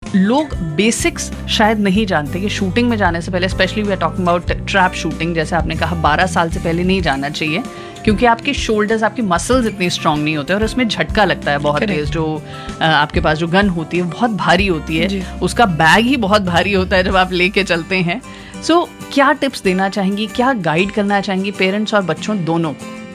लोग बेसिक्स शायद नहीं जानते कि शूटिंग में जाने से पहले, specially we are talking about trap shooting, जैसे आपने कहा 12 साल से पहले नहीं जाना चाहिए, क्योंकि आपके शोल्डर्स, आपकी मसल्स इतनी स्ट्रांग नहीं होते और उसमें झटका लगता है बहुत तेज। जो आपके पास जो गन होती है बहुत भारी होती है, उसका बैग ही बहुत भारी होता है जब आप लेके चलते हैं। सो क्या टिप्स देना चाहेंगी, क्या गाइड करना चाहेंगी पेरेंट्स और बच्चों दोनों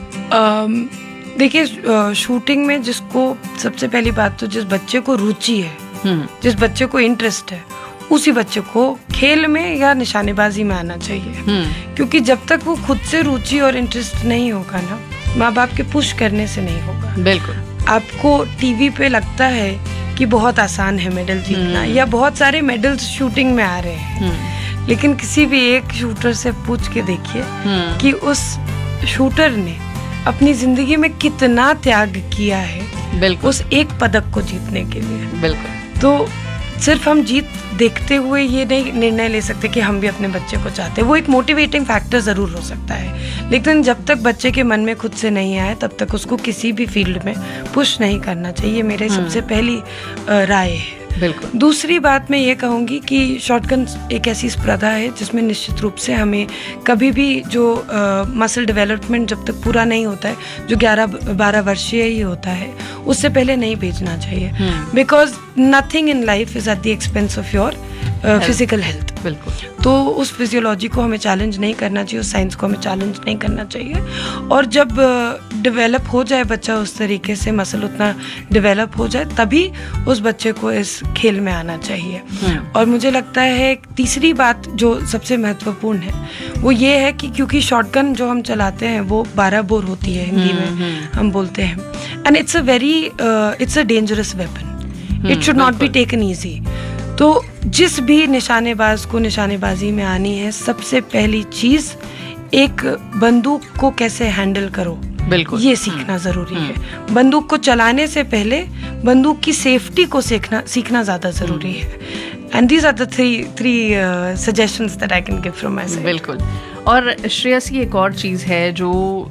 को? देखिए, शूटिंग में जिसको सबसे पहली बात तो जिस बच्चे को रुचि है, जिस बच्चे को इंटरेस्ट है, उसी बच्चे को खेल में या निशानेबाजी में आना चाहिए। क्योंकि जब तक वो खुद से रुचि और इंटरेस्ट नहीं होगा ना, माँ बाप के पुश करने से नहीं होगा। बिल्कुल। आपको टीवी पे लगता है कि बहुत आसान है मेडल जीतना, या बहुत सारे मेडल्स शूटिंग में आ रहे हैं, लेकिन किसी भी एक शूटर से पूछ के देखिए कि उस शूटर ने अपनी जिंदगी में कितना त्याग किया है बिल्कुल उस एक पदक को जीतने के लिए। बिल्कुल। तो सिर्फ हम जीत देखते हुए ये नहीं निर्णय ले सकते कि हम भी अपने बच्चे को चाहते हैं। वो एक मोटिवेटिंग फैक्टर ज़रूर हो सकता है, लेकिन जब तक बच्चे के मन में खुद से नहीं आए तब तक उसको किसी भी फील्ड में पुश नहीं करना चाहिए, मेरे सबसे पहली राय है। बिल्कुल। दूसरी बात मैं ये कहूँगी कि शॉटगन एक ऐसी स्पर्धा है जिसमें निश्चित रूप से हमें कभी भी जो मसल डेवलपमेंट जब तक पूरा नहीं होता है, जो 11-12 वर्षीय ही होता है, उससे पहले नहीं भेजना चाहिए। Because nothing in life is at the expense of your physical health. बिल्कुल। तो उस फिजियोलॉजी को हमें चैलेंज नहीं करना चाहिए, उस साइंस को हमें चैलेंज नहीं करना चाहिए। और जब डेवलप हो जाए बच्चा उस तरीके से, मसल उतना डेवलप हो जाए, तभी उस बच्चे को इस खेल में आना चाहिए। और मुझे लगता है तीसरी बात जो सबसे महत्वपूर्ण है वो ये है कि क्योंकि शॉटगन जो हम चलाते हैं वो 12 बोर होती है, हिंदी में हम बोलते हैं, and it's a dangerous weapon, it should not be taken easy. तो जिस भी निशानेबाज को निशानेबाजी में आनी है, सबसे पहली चीज एक बंदूक को कैसे हैंडल करो, बिल्कुल, ये सीखना जरूरी है। बंदूक को चलाने से पहले बंदूक की सेफ्टी को सीखना ज्यादा जरूरी है। And these are the three suggestions that I can give from my side. बिल्कुल। और श्रेयसी, एक और चीज है जो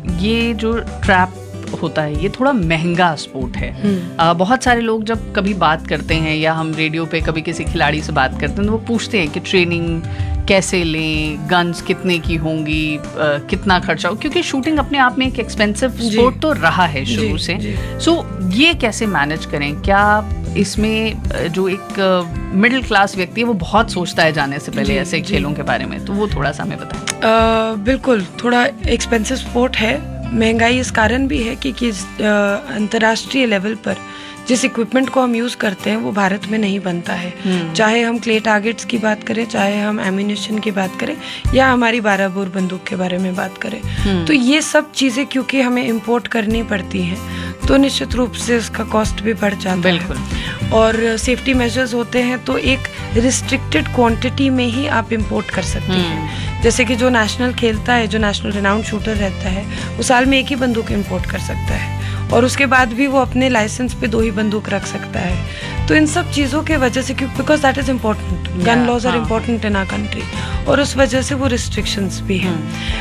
ट्रैप होता है, ये थोड़ा महंगा स्पोर्ट है। बहुत सारे लोग जब कभी बात करते हैं या हम रेडियो पे कभी किसी खिलाड़ी से बात करते हैं तो वो पूछते हैं कि ट्रेनिंग कैसे लें, गन्स कितने की होंगी, कितना खर्चा हो, क्योंकि शूटिंग अपने आप में एक एक्सपेंसिव स्पोर्ट तो रहा है शुरू से। सो ये कैसे मैनेज करें? क्या इसमें जो एक मिडिल क्लास व्यक्ति है वो बहुत सोचता है जाने से पहले ऐसे खेलों के बारे में, तो वो थोड़ा सा हमें बताएं। बिल्कुल, थोड़ा एक्सपेंसिव स्पोर्ट है। महंगाई इस कारण भी है कि अंतर्राष्ट्रीय लेवल पर जिस इक्विपमेंट को हम यूज़ करते हैं वो भारत में नहीं बनता है। चाहे हम क्ले टारगेट्स की बात करें, चाहे हम एम्यूनिशन की बात करें, या हमारी 12 बोर बंदूक के बारे में बात करें, तो ये सब चीज़ें क्योंकि हमें इम्पोर्ट करनी पड़ती हैं तो निश्चित रूप से उसका कॉस्ट भी बढ़ जाता है। और सेफ्टी मेजर्स होते हैं तो एक रिस्ट्रिक्टेड क्वांटिटी में ही आप इम्पोर्ट कर सकते हैं। जैसे कि जो नेशनल खेलता है, जो नेशनल रिनाउंड शूटर रहता है, वो साल में एक ही बंदूक इम्पोर्ट कर सकता है और उसके बाद भी वो अपने लाइसेंस पे 2 ही बंदूक रख सकता है। तो इन सब चीज़ों के वजह से, because that is important, gun laws are important in our country, और उस वजह से वो रिस्ट्रिक्शंस भी हैं।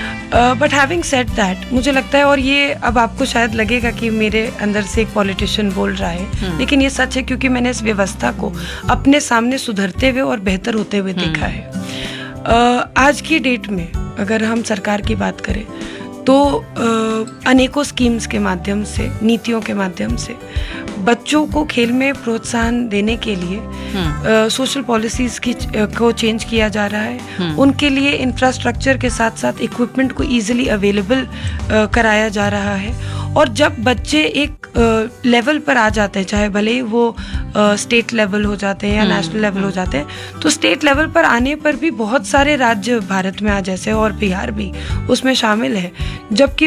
बट हैविंग सेड दैट, मुझे लगता है, और ये अब आपको शायद लगेगा कि मेरे अंदर से एक पॉलिटिशियन बोल रहा है, लेकिन ये सच है क्योंकि मैंने इस व्यवस्था को अपने सामने सुधरते हुए और बेहतर होते हुए देखा है। आज की डेट में अगर हम सरकार की बात करें तो अनेकों स्कीम्स के माध्यम से, नीतियों के माध्यम से बच्चों को खेल में प्रोत्साहन देने के लिए सोशल पॉलिसीज को चेंज किया जा रहा है। उनके लिए इंफ्रास्ट्रक्चर के साथ साथ इक्विपमेंट को इजीली अवेलेबल कराया जा रहा है। और जब बच्चे एक लेवल पर आ जाते हैं, चाहे भले ही वो स्टेट लेवल हो जाते हैं या नेशनल लेवल हो जाते हैं, तो स्टेट लेवल पर आने पर भी बहुत सारे राज्य भारत में आज जैसे, और बिहार भी उसमें शामिल है, जबकि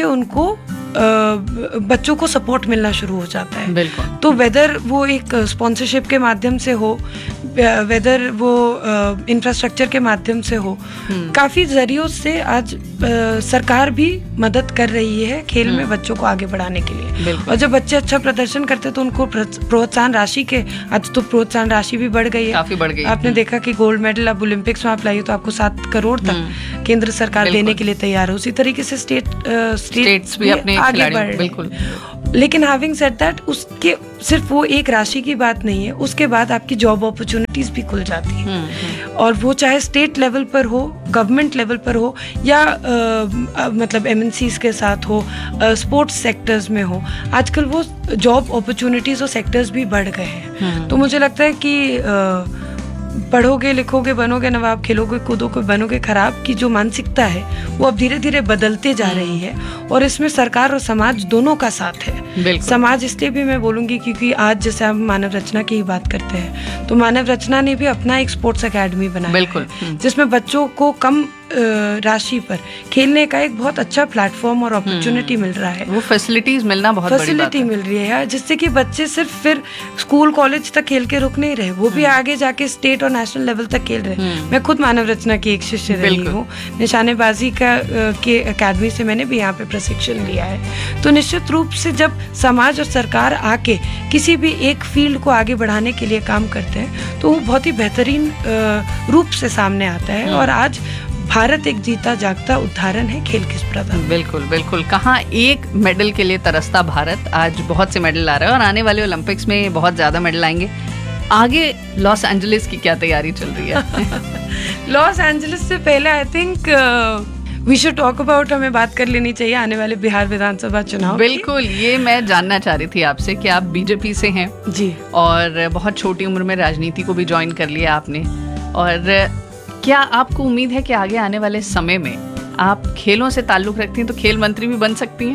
बच्चों को सपोर्ट मिलना शुरू हो जाता है। तो वेदर वो एक स्पॉन्सरशिप के माध्यम से हो, वेदर वो इंफ्रास्ट्रक्चर के माध्यम से हो, काफ़ी जरियों से आज सरकार भी मदद कर रही है खेल में बच्चों को आगे बढ़ाने के लिए। और जब बच्चे अच्छा प्रदर्शन करते हैं तो उनको प्रोत्साहन राशि के, आज तो प्रोत्साहन राशि भी बढ़ गई है, काफी बढ़ गई। आपने देखा कि गोल्ड मेडल अब ओलंपिक्स में आप लाइए तो आपको 7 करोड़ तक केंद्र सरकार देने के लिए तैयार है। उसी तरीके से स्टेट्स भी अपने आगे बढ़ रहे हैं। लेकिन हैविंग सेड दैट, उसके सिर्फ वो एक राशि की बात नहीं है, उसके बाद आपकी जॉब अपॉर्चुनिटीज भी खुल जाती हैं। और वो चाहे स्टेट लेवल पर हो, गवर्नमेंट लेवल पर हो, या मतलब MNCs के साथ हो, स्पोर्ट्स सेक्टर्स में हो, आजकल वो जॉब अपॉर्चुनिटीज और सेक्टर्स भी बढ़ गए हैं। तो मुझे लगता है कि पढ़ोगे लिखोगे बनोगे नवाब, खेलोगे कूदोगे बनोगे खराब की जो मानसिकता है वो अब धीरे धीरे बदलते जा रही है, और इसमें सरकार और समाज दोनों का साथ है। समाज इसलिए भी मैं बोलूँगी क्योंकि आज जैसे हम मानव रचना की ही बात करते हैं, तो मानव रचना ने भी अपना एक स्पोर्ट्स अकेडमी बनाया है, जिसमें बच्चों को कम राशि पर खेलने का एक बहुत अच्छा प्लेटफॉर्म और अपॉर्चुनिटी मिल रहा है। वो फैसिलिटीज मिलना बहुत बड़ी बात है। फैसिलिटी मिल रही है जिससे कि बच्चे सिर्फ फिर स्कूल कॉलेज तक खेल के रुक नहीं रहे, वो भी आगे जाके स्टेट और नेशनल लेवल तक खेल रहे हैं। मैं खुद मानव रचना की एक शिष्य रही हूँ, निशानेबाजी के अकेडमी से मैंने भी यहाँ पे प्रशिक्षण लिया है। तो निश्चित रूप से जब समाज और सरकार आके किसी भी एक फील्ड को आगे बढ़ाने के लिए काम करते हैं तो वो बहुत ही बेहतरीन रूप से सामने आता है। और आज भारत एक जीता जागता उदाहरण है खेल की स्पर्धा। बिल्कुल बिल्कुल, कहाँ एक मेडल के लिए तरसता भारत, आज बहुत से मेडल आ रहे हैं और आने वाले ओलंपिक्स में बहुत ज्यादा मेडल आएंगे। आगे लॉस एंजलिस की क्या तैयारी चल रही है? लॉस एंजलिस से पहले I think we should talk about, हमें बात कर लेनी चाहिए आने वाले बिहार विधानसभा चुनाव। बिल्कुल, ये मैं जानना चाह रही थी आपसे कि आप बीजेपी से हैं जी, और बहुत छोटी उम्र में राजनीति को भी ज्वाइन कर लिया आपने, और क्या आपको उम्मीद है कि आगे आने वाले समय में आप खेलों से ताल्लुक रखती हैं तो खेल मंत्री भी बन सकती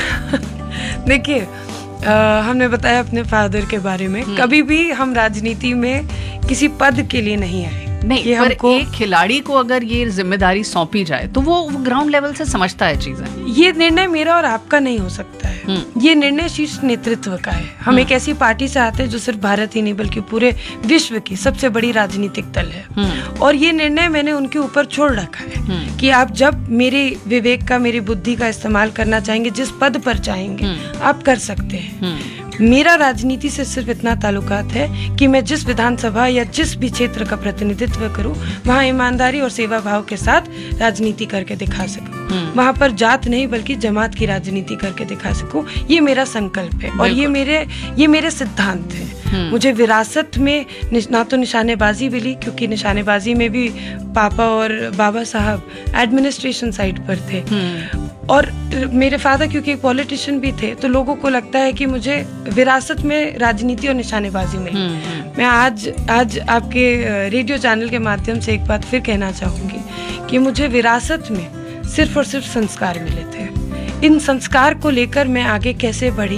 हैं? देखिए, हमने बताया अपने फादर के बारे में, कभी भी हम राजनीति में किसी पद के लिए नहीं आए। नहीं, पर एक खिलाड़ी को अगर ये जिम्मेदारी सौंपी जाए तो वो ग्राउंड लेवल से समझता है चीजें। ये निर्णय मेरा और आपका नहीं हो सकता है, ये निर्णय शीर्ष नेतृत्व का है। हम एक ऐसी पार्टी से आते हैं जो सिर्फ भारत ही नहीं बल्कि पूरे विश्व की सबसे बड़ी राजनीतिक दल है, और ये निर्णय मैंने उनके ऊपर छोड़ रखा है कि आप जब मेरे विवेक का, मेरी बुद्धि का इस्तेमाल करना चाहेंगे, जिस पद पर चाहेंगे आप कर सकते हैं। मेरा राजनीति से सिर्फ इतना ताल्लुकात है कि मैं जिस विधानसभा या जिस भी क्षेत्र का प्रतिनिधित्व करूं, वहां ईमानदारी और सेवा भाव के साथ राजनीति करके दिखा सकूं, वहां पर जात नहीं बल्कि जमात की राजनीति करके दिखा सकूं। ये मेरा संकल्प है और ये मेरे सिद्धांत हैं। मुझे विरासत में ना तो निशानेबाजी मिली, क्योंकि निशानेबाजी में भी पापा और बाबा साहब एडमिनिस्ट्रेशन साइड पर थे, और मेरे फादर क्योंकि एक पॉलिटिशियन भी थे, तो लोगों को लगता है कि मुझे विरासत में राजनीति और निशानेबाजी मिली। मैं आज आपके रेडियो चैनल के माध्यम से एक बात फिर कहना चाहूँगी कि मुझे विरासत में सिर्फ और सिर्फ संस्कार मिले थे। इन संस्कार को लेकर मैं आगे कैसे बढ़ी,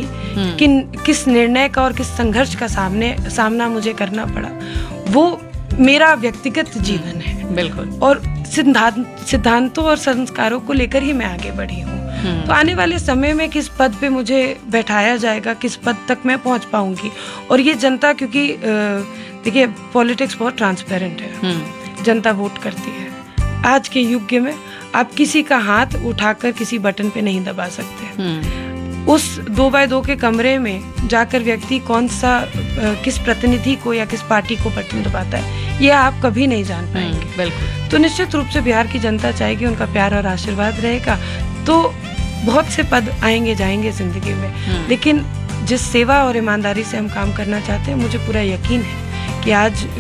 किस निर्णय का और किस संघर्ष का सामना मुझे करना पड़ा, वो मेरा व्यक्तिगत जीवन है। बिल्कुल, और सिद्धांतों और संस्कारों को लेकर ही मैं आगे बढ़ी हूँ। तो आने वाले समय में किस पद पे मुझे बैठाया जाएगा, किस पद तक मैं पहुँच पाऊंगी, और ये जनता, क्योंकि देखिए पॉलिटिक्स बहुत ट्रांसपेरेंट है, जनता वोट करती है। आज के युग में आप किसी का हाथ उठाकर किसी बटन पे नहीं दबा सकते। उस 2x2 के कमरे में जाकर व्यक्ति कौन सा किस प्रतिनिधि को या किस पार्टी को बटन दबाता है, ये आप कभी नहीं जान पाएंगे। बिल्कुल। तो निश्चित रूप से बिहार की जनता चाहेगी, उनका प्यार और आशीर्वाद रहेगा तो बहुत से पद आएंगे जाएंगे जिंदगी में, लेकिन जिस सेवा और ईमानदारी से हम काम करना चाहते हैं, मुझे पूरा यकीन है कि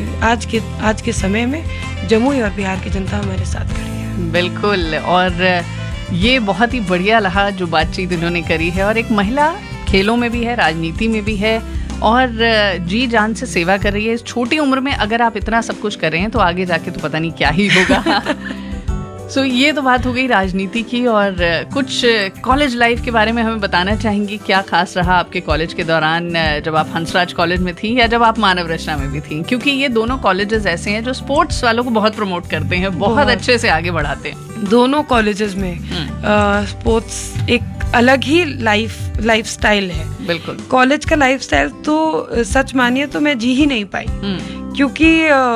आज के समय में जमुई और बिहार की जनता हमारे साथ खड़ी है। बिल्कुल, और ये बहुत ही बढ़िया रहा जो बातचीत इन्होंने करी है, और एक महिला खेलों में भी है, राजनीति में भी है, और जी जान से सेवा कर रही है। इस छोटी उम्र में अगर आप इतना सब कुछ कर रहे हैं तो आगे जाके तो पता नहीं क्या ही होगा। सो ये तो बात हो गई राजनीति की, और कुछ कॉलेज लाइफ के बारे में हमें बताना चाहेंगी? क्या खास रहा आपके कॉलेज के दौरान, जब आप हंसराज कॉलेज में थी या जब आप मानव रचना में भी थी? क्योंकि ये दोनों कॉलेजेस ऐसे हैं जो स्पोर्ट्स वालों को बहुत प्रमोट करते हैं, बहुत अच्छे से आगे बढ़ाते हैं। दोनों कॉलेजेस में स्पोर्ट्स एक अलग ही लाइफ स्टाइल है। बिल्कुल, कॉलेज का लाइफ स्टाइल तो सच मानिए तो मैं जी ही नहीं पाई, क्योंकि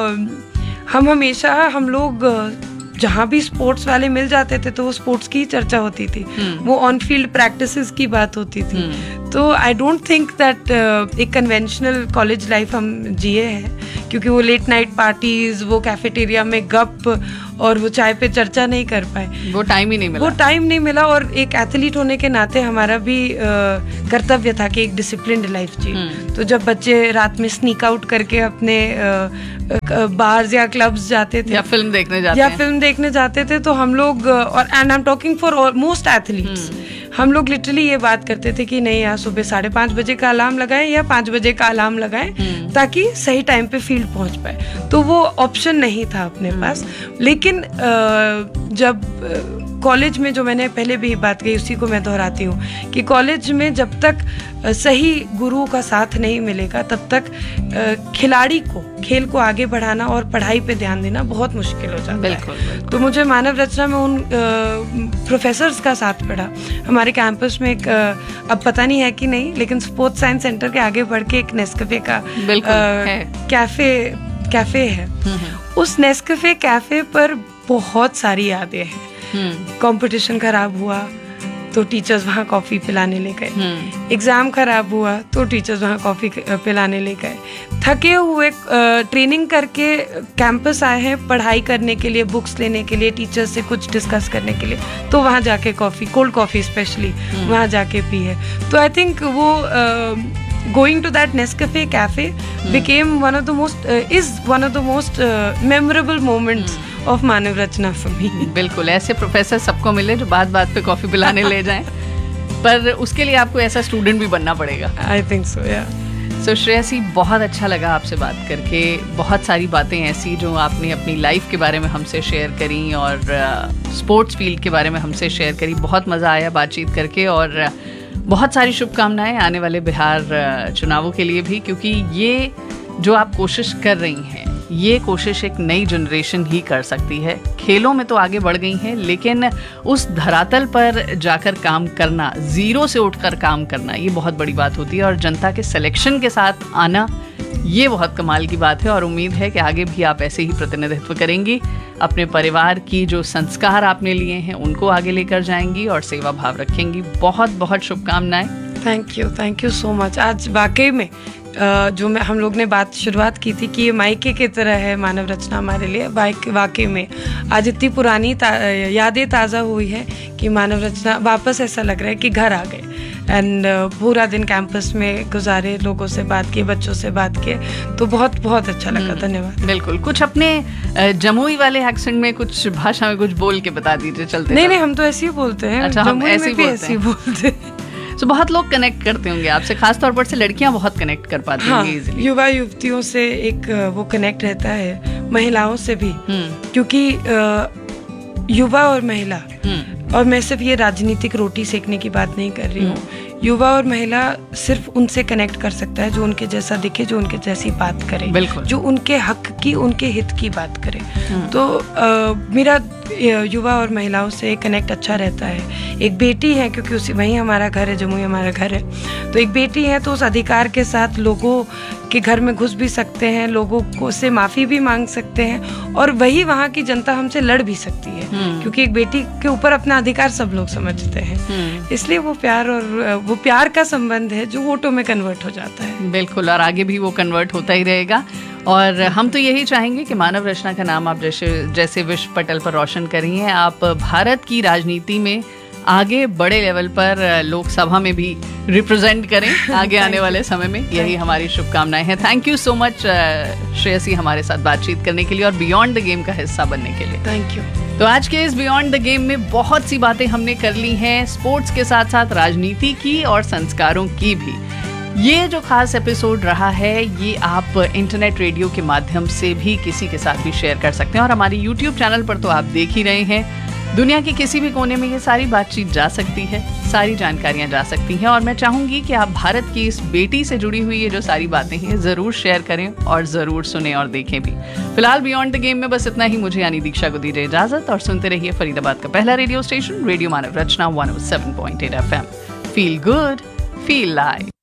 हम लोग जहाँ भी स्पोर्ट्स वाले मिल जाते थे तो वो स्पोर्ट्स की चर्चा होती थी, वो ऑन फील्ड प्रैक्टिसेस की बात होती थी। तो आई डोंट थिंक दैट एक कन्वेंशनल कॉलेज लाइफ हम जिए हैं, क्योंकि वो लेट नाइट पार्टीज, वो कैफेटेरिया में गप और वो चाय पे चर्चा नहीं कर पाए, वो टाइम ही नहीं मिला। और एक एथलीट होने के नाते हमारा भी कर्तव्य था कि एक डिसिप्लिन्ड लाइफ चाहिए। तो जब बच्चे रात में स्नीक आउट करके अपने बार्स या क्लब्स जाते थे या फिल्म देखने जाते थे तो हम लोग, और and I am talking for most athletes, हम लोग लिटरली ये बात करते थे कि नहीं यार, सुबह 5:30 बजे का अलार्म लगाएं या 5 बजे का अलार्म लगाएं ताकि सही टाइम पे फील्ड पहुंच पाए। तो वो ऑप्शन नहीं था अपने पास। लेकिन जब कॉलेज में, जो मैंने पहले भी बात कही उसी को मैं दोहराती हूँ कि कॉलेज में जब तक सही गुरु का साथ नहीं मिलेगा तब तक खिलाड़ी को, खेल को आगे बढ़ाना और पढ़ाई पे ध्यान देना बहुत मुश्किल हो जाता है। तो मुझे मानव रचना में उन प्रोफेसर्स का साथ पड़ा। हमारे कैंपस में एक, अब पता नहीं है कि नहीं, लेकिन स्पोर्ट्स साइंस सेंटर के आगे बढ़ के एक नेस्कैफे का कैफे है। उस नेस्कैफे कैफे पर बहुत सारी यादें हैं। कंपटीशन खराब हुआ तो टीचर्स वहाँ कॉफ़ी पिलाने ले गए, एग्ज़ाम खराब हुआ तो टीचर्स वहाँ कॉफ़ी पिलाने ले गए, थके हुए ट्रेनिंग करके कैंपस आए हैं पढ़ाई करने के लिए, बुक्स लेने के लिए, टीचर्स से कुछ डिस्कस करने के लिए, तो वहाँ जाके कॉफ़ी, कोल्ड कॉफ़ी स्पेशली वहाँ जाके पी है। तो आई थिंक वो going to that Nescafe cafe became one of the most memorable moments of Manav Rachna for me. बिल्कुल, ऐसे प्रोफेसर सबको मिले जो बात पे कॉफी पिलाने ले जाएं, पर उसके लिए आपको ऐसा स्टूडेंट भी बनना पड़ेगा। I think so, yeah. So Shreyasi, बहुत अच्छा लगा आपसे बात करके। बहुत सारी बातें ऐसी जो आपने अपनी लाइफ के बारे में हमसे शेयर करी और स्पोर्ट्स फील्ड के बारे में हमसे शेयर करी। बहुत मज़ा आया बातचीत करके और बहुत सारी शुभकामनाएं आने वाले बिहार चुनावों के लिए भी, क्योंकि ये जो आप कोशिश कर रही हैं, ये कोशिश एक नई जनरेशन ही कर सकती है। खेलों में तो आगे बढ़ गई हैं, लेकिन उस धरातल पर जाकर काम करना, जीरो से उठकर काम करना, ये बहुत बड़ी बात होती है। और जनता के सिलेक्शन के साथ आना, ये बहुत कमाल की बात है। और उम्मीद है कि आगे भी आप ऐसे ही प्रतिनिधित्व करेंगी, अपने परिवार की जो संस्कार आपने लिए हैं उनको आगे लेकर जाएंगी और सेवा भाव रखेंगी। बहुत बहुत शुभकामनाएं। Thank you so much. आज वाकई में जो हम लोग ने शुरुआत की थी कि ये मायके की तरह है मानव रचना हमारे लिए, वाकई में आज इतनी पुरानी यादें ताज़ा हुई है कि मानव रचना वापस ऐसा लग रहा है कि घर आ गए। एंड पूरा दिन कैंपस में गुजारे, लोगों से बात की, बच्चों से बात किए, तो बहुत बहुत अच्छा लगा। धन्यवाद। बिल्कुल, कुछ अपने जमुई वाले एक्सेंट में, कुछ भाषा में कुछ बोल के बता दीजिए। चलते नहीं, हम तो ऐसे ही बोलते हैं। अच्छा, हम ऐसे ही बोलते हैं। तो बहुत लोग कनेक्ट करते होंगे आपसे, खासतौर पर से लड़कियां बहुत कनेक्ट कर पाती होंगी इजीली। युवा युवतियों से एक वो कनेक्ट रहता है, महिलाओं से भी, क्योंकि युवा और महिला, और मैं सिर्फ ये राजनीतिक रोटी सेकने की बात नहीं कर रही हूँ, युवा और महिला सिर्फ उनसे कनेक्ट कर सकता है जो उनके जैसा दिखे, जो उनके जैसी बात करे, जो उनके हक की, उनके हित की बात करे। तो मेरा युवा और महिलाओं से एक अच्छा रहता है। एक बेटी है, क्योंकि वहीं हमारा घर है, जमुई हमारा घर है, तो एक बेटी है तो उस अधिकार के साथ लोगों के घर में घुस भी सकते हैं, लोगों को से माफ़ी भी मांग सकते हैं, और वही वहाँ की जनता हमसे लड़ भी सकती है, क्योंकि एक बेटी के ऊपर अपना अधिकार सब लोग समझते हैं। इसलिए वो प्यार का संबंध है जो वोटों में कन्वर्ट हो जाता है। बिल्कुल, और आगे भी वो कन्वर्ट होता ही रहेगा। और हम तो यही चाहेंगे कि मानव रचना का नाम आप जैसे विश्व पटल पर रोशन करी हैं, आप भारत की राजनीति में आगे बड़े लेवल पर लोकसभा में भी रिप्रेजेंट करें आगे आने वाले समय में। यही हमारी शुभकामनाएं हैं। Thank you so much Shreyasi, हमारे साथ बातचीत करने के लिए और बियॉन्ड द गेम का हिस्सा बनने के लिए। Thank you. तो आज के इस बियॉन्ड द गेम में बहुत सी बातें हमने कर ली हैं, स्पोर्ट्स के साथ साथ राजनीति की और संस्कारों की भी। ये जो खास एपिसोड रहा है, ये आप इंटरनेट रेडियो के माध्यम से भी किसी के साथ भी शेयर कर सकते हैं, और हमारे YouTube चैनल पर तो आप देख ही रहे हैं। दुनिया के किसी भी कोने में ये सारी बातचीत जा सकती है, सारी जानकारियाँ जा सकती हैं, और मैं चाहूँगी कि आप भारत की इस बेटी से जुड़ी हुई ये जो सारी बातें हैं ज़रूर शेयर करें और ज़रूर सुने और देखें भी। फिलहाल बियॉन्ड द गेम में बस इतना ही। मुझे यानी दीक्षा को दीजिए इजाज़त, और सुनते रहिए फरीदाबाद का पहला रेडियो स्टेशन, रेडियो मानव रचना 107.8 FM। Feel good, feel live.